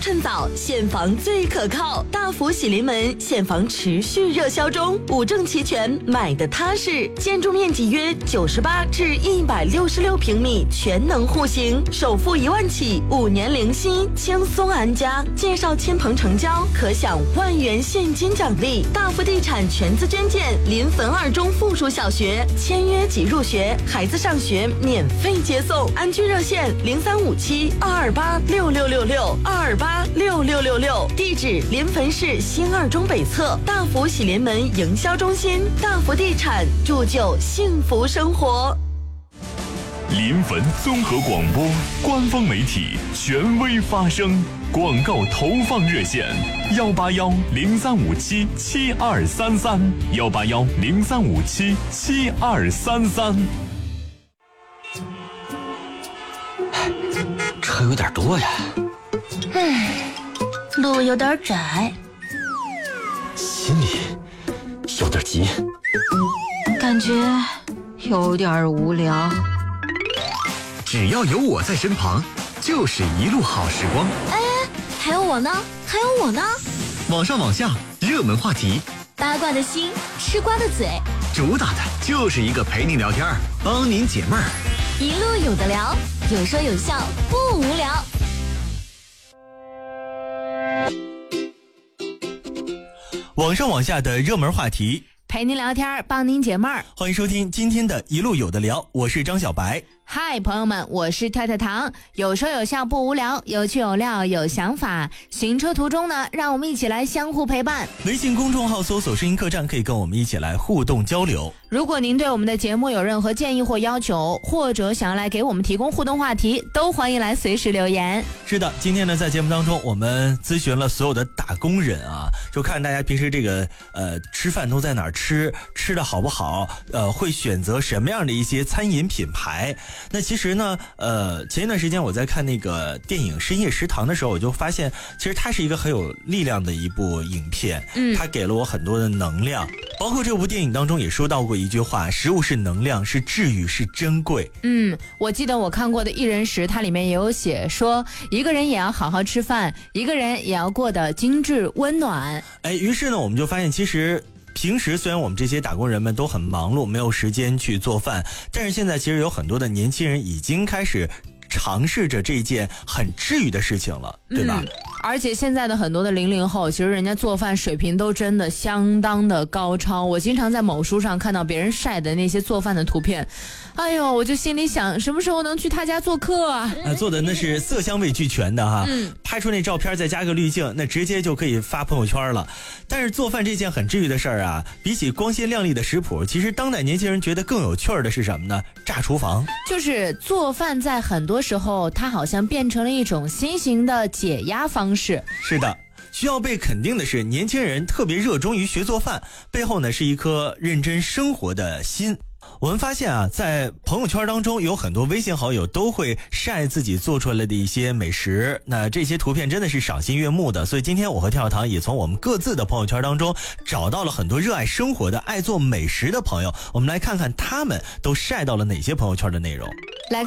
趁早，现房最可靠。大福喜临门现房持续热销中，五证齐全，买的踏实。建筑面积约98至166平米，全能户型，首付1万起，5年零息，轻松安家。介绍亲朋成交，可享1万元现金奖励。大福地产全资捐建临汾2中附属小学，签约即入学，孩子上学免费接送。安居热线0357-228-6666，228-6666。地址临汾市新2中北侧，大福喜临门营销中心。大福地产，铸就幸福生活。 临汾综合广播官方媒体，权威发声。广告投放热线：181-0357-7233，181-0357-7233。 车有点多呀， 路有点窄， 心里有点急， 感觉有点无聊。 只要有我在身旁，就是一路好时光。 还有我呢，还有我呢。 网上网下，热门话题， 八卦的心，吃瓜的嘴， 主打的就是一个陪您聊天，帮您解闷儿， 一路有的聊，有说有笑，不无聊。 网上网下的热门话题， 陪您聊天，帮您解闷儿。 欢迎收听今天的一路有的聊，我是张小白。 嗨，朋友们，我是跳跳糖，有说有笑不无聊，有趣有料有想法。行车途中呢，让我们一起来相互陪伴。 微信公众号搜索声音客栈，可以跟我们一起来互动交流。 如果您对我们的节目有任何建议或要求，或者想要来给我们提供互动话题，都欢迎来随时留言。 是的，今天呢，在节目当中，我们咨询了所有的打工人啊，就看大家平时这个吃饭都在哪儿吃的好不好，会选择什么样的一些餐饮品牌。那其实呢，前一段时间我在看那个电影《深夜食堂》的时候，我就发现，其实它是一个很有力量的一部影片，它给了我很多的能量。包括这部电影当中也说到过一句话：食物是能量，是治愈，是珍贵。 我记得我看过的《一人食》，它里面也有写说，一个人也要好好吃饭，一个人也要过得精致温暖。 于是呢，我们就发现，其实平时虽然我们这些打工人们都很忙碌，没有时间去做饭，但是现在其实有很多的年轻人已经开始尝试着这件很治愈的事情了，对吧？ 而且现在的很多的00后，其实人家做饭水平都真的相当的高超。我经常在某书上看到别人晒的那些做饭的图片，哎呦，我就心里想，什么时候能去他家做客啊？ 做的那是色香味俱全的哈，拍出那照片再加个滤镜，那直接就可以发朋友圈了。但是做饭这件很治愈的事儿啊，比起光鲜亮丽的食谱，其实当代年轻人觉得更有趣儿的是什么呢？炸厨房。就是做饭在很多时候，它好像变成了一种新型的解压方式。 是的。需要被肯定的是，年轻人特别热衷于学做饭，背后呢是一颗认真生活的心。我们发现啊，在朋友圈当中有很多微信好友都会晒自己做出来的一些美食，那这些图片真的是赏心悦目的。所以今天我和跳跳糖也从我们各自的朋友圈当中找到了很多热爱生活的、爱做美食的朋友，我们来看看他们都晒到了哪些朋友圈的内容。